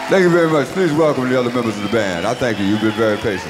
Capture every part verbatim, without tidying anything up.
Thank you very much. Please welcome the other members of the band. I thank you. You've been very patient.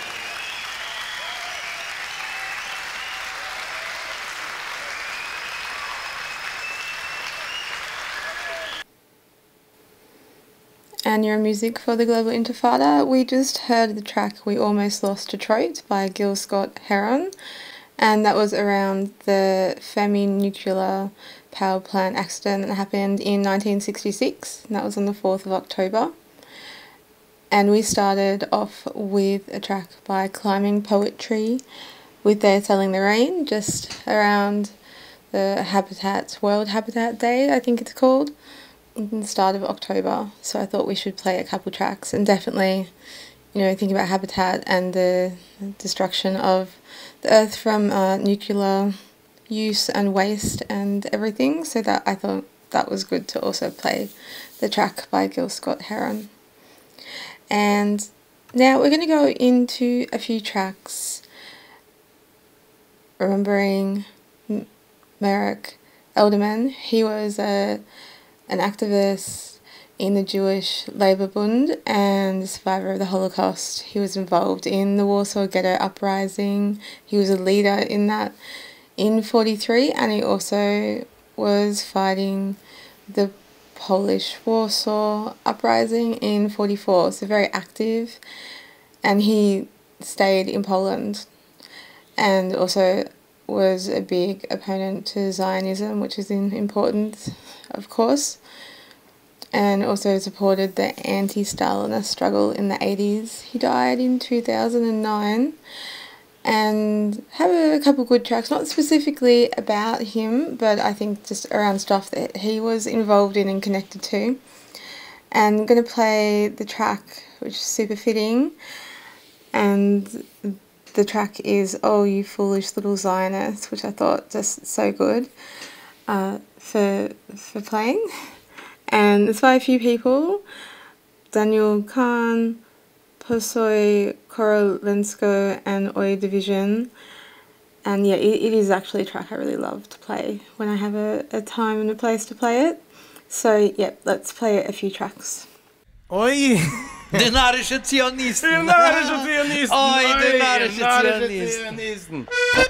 And your music for the Global Intifada. We just heard the track We Almost Lost Detroit by Gil Scott-Heron, and that was around the Fermi nuclear power plant accident that happened in nineteen sixty-six, and that was on the fourth of October. And we started off with a track by Climbing Poetry with They're Selling the Rain, just around the Habitat, World Habitat Day, I think it's called, in the start of October. So I thought we should play a couple tracks and definitely, you know, think about habitat and the destruction of the earth from uh, nuclear use and waste and everything. So that I thought that was good to also play the track by Gil Scott-Heron. And now we're going to go into a few tracks remembering Marek Elderman. He was a an activist in the Jewish Labour Bund and a survivor of the Holocaust. He was involved in the Warsaw Ghetto Uprising. He was a leader in that in forty-three, and he also was fighting the Polish Warsaw Uprising in forty-four, so very active, and he stayed in Poland and also was a big opponent to Zionism, which is important, of course, and also supported the anti-Stalinist struggle in the eighties. He died in two thousand nine, and have a couple good tracks, not specifically about him, but I think just around stuff that he was involved in and connected to. And I'm going to play the track, which is super fitting, and the track is Oh You Foolish Little Zionist, which I thought just so good uh, for, for playing. And it's by a few people: Daniel Kahn, Posoi Korolensko and Oi Division. And yeah, it, it is actually a track I really love to play when I have a, a time and a place to play it. So yeah, let's play a few tracks. Oi! Dynarische Zionisten! Dynarische Zionisten! Oi, dynarische Dynarische Zionisten! Zionisten!